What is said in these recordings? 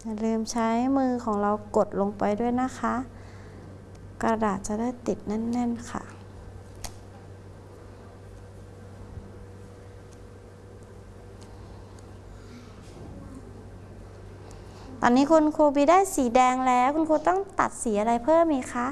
อย่าลืมใช้มือของเรากดลงไปด้วยนะคะกระดาษจะได้ติดแน่นๆค่ะตอนนี้คุณครูบีได้สีแดงแล้วคุณครูต้องตัดสีอะไรเพิ่มอีกคะ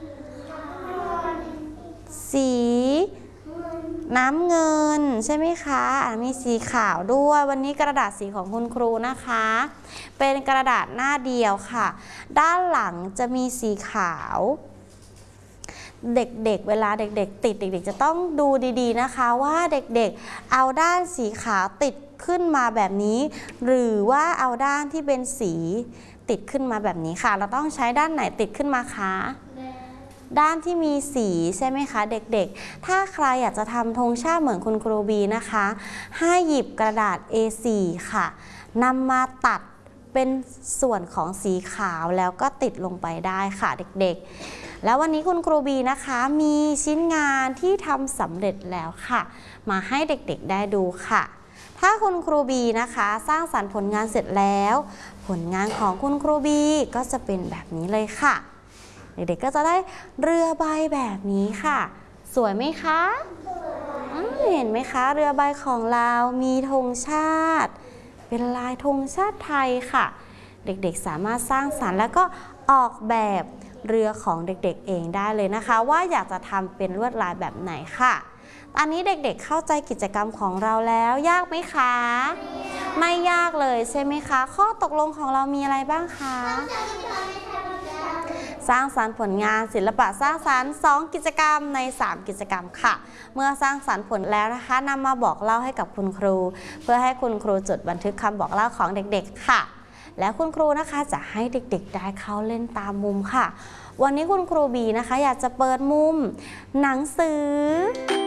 สีน้ำเงินใช่ไหมคะมีสีขาวด้วยวันนี้กระดาษสีของคุณครูนะคะเป็นกระดาษหน้าเดียวค่ะด้านหลังจะมีสีขาวเด็กๆเวลาเด็กๆติดเด็กๆจะต้องดูดีๆนะคะว่าเด็กๆเอาด้านสีขาวติดขึ้นมาแบบนี้หรือว่าเอาด้านที่เป็นสีติดขึ้นมาแบบนี้ค่ะเราต้องใช้ด้านไหนติดขึ้นมาคะด้านที่มีสีใช่ไหมคะเด็กๆถ้าใครอยากจะทำธงชาติเหมือนคุณครูบีนะคะให้หยิบกระดาษ A4 ค่ะนำมาตัดเป็นส่วนของสีขาวแล้วก็ติดลงไปได้ค่ะเด็กๆแล้ววันนี้คุณครูบีนะคะมีชิ้นงานที่ทำสำเร็จแล้วค่ะมาให้เด็กๆได้ดูค่ะถ้าคุณครูบีนะคะสร้างสรรค์ผลงานเสร็จแล้วผลงานของคุณครูบีก็จะเป็นแบบนี้เลยค่ะเด็กๆก็จะได้เรือใบแบบนี้ค่ะสวยไหมคะเห็นไหมคะเรือใบของเรามีธงชาติเป็นลายธงชาติไทยค่ะเด็กๆสามารถสร้างสรรค์แล้วก็ออกแบบเรือของเด็กๆเองได้เลยนะคะว่าอยากจะทำเป็นลวดลายแบบไหนค่ะตอนนี้เด็กๆเข้าใจกิจกรรมของเราแล้วยากไหมคะไม่ยากเลยใช่ไหมคะข้อตกลงของเรามีอะไรบ้างคะสร้างสรรค์ผลงานศิลปะสร้างสรรค์2กิจกรรมใน3กิจกรรมค่ะเมื่อสร้างสรรค์ผลแล้วนะคะนำมาบอกเล่าให้กับคุณครูเพื่อให้คุณครูจดบันทึกคำบอกเล่าของเด็กๆค่ะแล้วคุณครูนะคะจะให้เด็กๆได้เข้าเล่นตามมุมค่ะวันนี้คุณครูบีนะคะอยากจะเปิดมุมหนังสือ